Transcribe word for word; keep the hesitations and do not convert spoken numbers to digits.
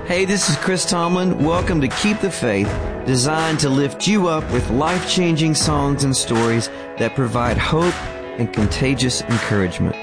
Hey, this is Chris Tomlin. Welcome to Keep the Faith, designed to lift you up with life-changing songs and stories that provide hope and contagious encouragement.